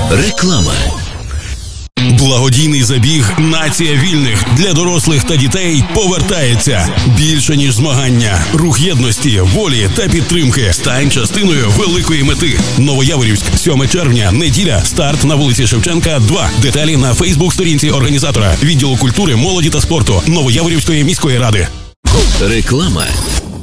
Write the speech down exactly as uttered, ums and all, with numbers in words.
Реклама. Благодійний забіг «Нація вільних» для дорослих та дітей повертається. Більше, ніж змагання. Рух єдності, волі та підтримки. Стань частиною великої мети. Новояворівськ, сьоме червня, неділя. Старт на вулиці Шевченка, два. Деталі на фейсбук-сторінці організатора. Відділу культури, молоді та спорту Новояворівської міської ради. Реклама.